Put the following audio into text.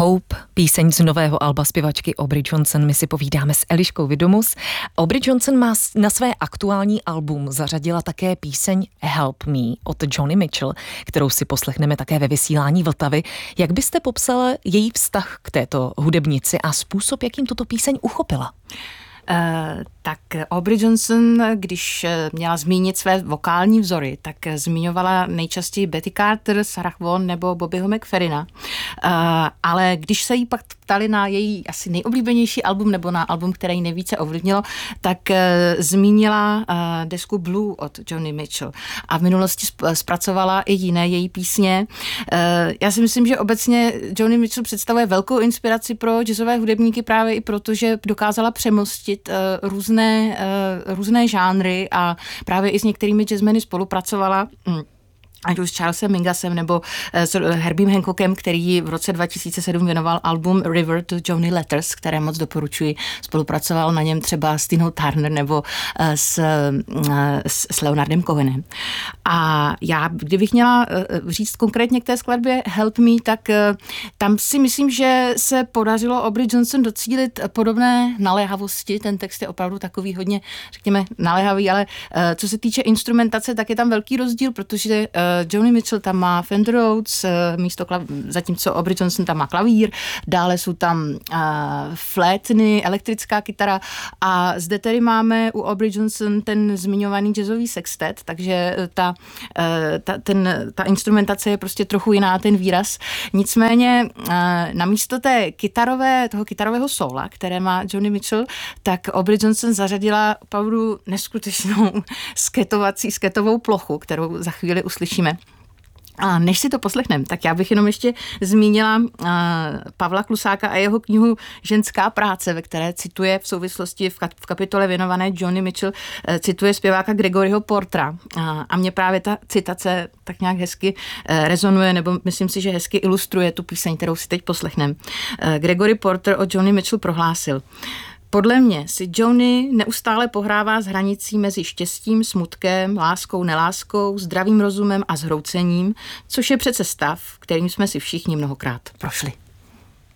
Hope, píseň z nového alba zpěvačky Aubrey Johnson. My si povídáme s Eliškou Vidomus. Aubrey Johnson má na své aktuální album zařadila také píseň Help Me od Joni Mitchell, kterou si poslechneme také ve vysílání Vltavy. Jak byste popsala její vztah k této hudebnici a způsob, jakým tuto píseň uchopila? Tak Aubrey Johnson, když měla zmínit své vokální vzory, tak zmiňovala nejčastěji Betty Carter, Sarah Vaughan nebo Bobbyho McFerrina. Ale když se jí pak ptali na její asi nejoblíbenější album nebo na album, které ji nejvíce ovlivnilo, tak zmínila desku Blue od Joni Mitchell. A v minulosti zpracovala i jiné její písně. Já si myslím, že obecně Joni Mitchell představuje velkou inspiraci pro jazzové hudebníky právě i proto, že dokázala přemostit různé žánry a právě i s některými jazzmeny spolupracovala, ať už s Charlesem Mingusem nebo s Herbiem Hancockem, který v roce 2007 věnoval album River to Joni Letters, které moc doporučuji. Spolupracoval na něm třeba s Tinou Turner nebo s Leonardem Cohenem. A já, kdybych měla říct konkrétně k té skladbě Help Me, tak tam si myslím, že se podařilo Aubrey Johnson docílit podobné naléhavosti. Ten text je opravdu takový hodně, řekněme, naléhavý, ale co se týče instrumentace, tak je tam velký rozdíl, protože Joni Mitchell tam má Fender Rhodes zatímco Aubrey Johnson tam má klavír, dále jsou tam flétny, elektrická kytara a zde tedy máme u Aubrey Johnson ten zmiňovaný jazzový sextet, takže ta instrumentace je prostě trochu jiná, ten výraz. Nicméně namísto toho kytarového sóla, které má Joni Mitchell, tak Aubrey Johnson zařadila opravdu neskutečnou sketovou plochu, kterou za chvíli uslyšíme. A než si to poslechneme, tak já bych jenom ještě zmínila Pavla Klusáka a jeho knihu Ženská práce, ve které cituje v souvislosti v kapitole věnované Joni Mitchell, cituje zpěváka Gregoryho Portera. A mě právě ta citace tak nějak hezky rezonuje, nebo myslím si, že hezky ilustruje tu píseň, kterou si teď poslechneme. Gregory Porter o Joni Mitchell prohlásil: Podle mě si Joni neustále pohrává s hranicí mezi štěstím, smutkem, láskou, neláskou, zdravým rozumem a zhroucením, což je přece stav, kterým jsme si všichni mnohokrát prošli.